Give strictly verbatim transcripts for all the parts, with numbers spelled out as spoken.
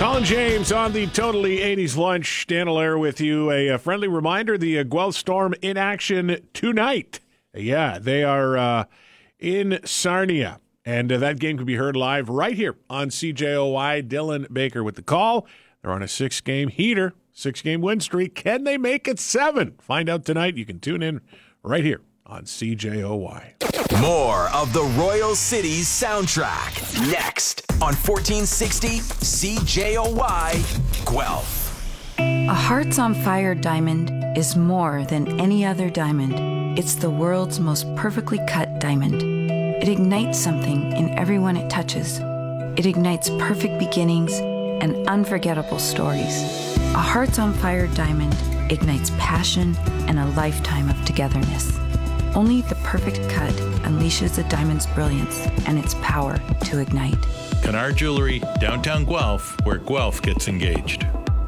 Colin James on the Totally eighties Lunch. Dan Allaire with you. A, a friendly reminder, the uh, Guelph Storm in action tonight. Yeah, they are uh, in Sarnia. And uh, that game can be heard live right here on C J O Y. Dylan Baker with the call. They're on a six-game heater, six-game win streak. Can they make it seven? Find out tonight. You can tune in right here on C J O Y. More of the Royal Cities soundtrack next on fourteen sixty C J O Y Guelph. A Hearts on Fire diamond is more than any other diamond. It's the world's most perfectly cut diamond. It ignites something in everyone it touches. It ignites perfect beginnings and unforgettable stories. A Hearts on Fire diamond ignites passion and a lifetime of togetherness. Only the perfect cut unleashes a diamond's brilliance and its power to ignite. Kennard Jewelry, downtown Guelph, where Guelph gets engaged.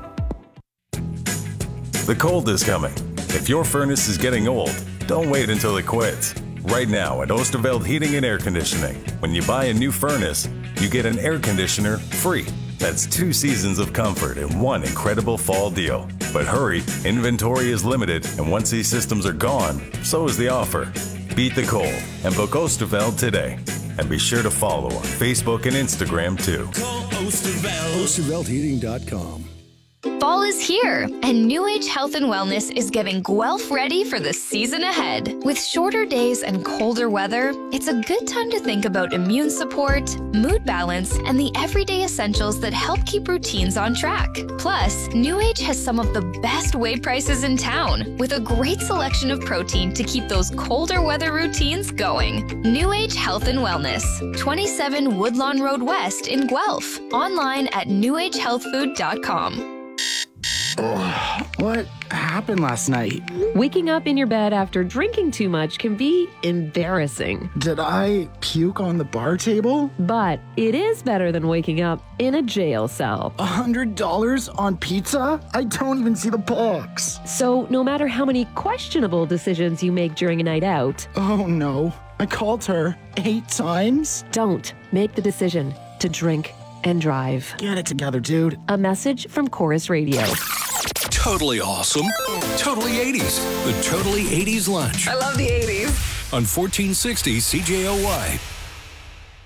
The cold is coming. If your furnace is getting old, don't wait until it quits. Right now at Oosterveld Heating and Air Conditioning, when you buy a new furnace, you get an air conditioner free. That's two seasons of comfort in one incredible fall deal. But hurry, inventory is limited, and once these systems are gone, so is the offer. Beat the cold and book Oosterveld today. And be sure to follow on Facebook and Instagram too. Call Oosterveld. Oosterveld Heating dot com. Fall is here, and New Age Health and Wellness is getting Guelph ready for the season ahead. With shorter days and colder weather, it's a good time to think about immune support, mood balance, and the everyday essentials that help keep routines on track. Plus, New Age has some of the best whey prices in town, with a great selection of protein to keep those colder weather routines going. New Age Health and Wellness, twenty-seven Woodlawn Road West in Guelph. Online at new age health food dot com. Oh, what happened last night? Waking up in your bed after drinking too much can be embarrassing. Did I puke on the bar table? But it is better than waking up in a jail cell. A hundred dollars on pizza? I don't even see the box. So no matter how many questionable decisions you make during a night out... Oh no, I called her eight times? Don't make the decision to drink and drive. Get it together, dude. A message from Chorus Radio. Totally awesome. Totally eighties. The Totally eighties Lunch. I love the eighties. On fourteen sixty C J O Y.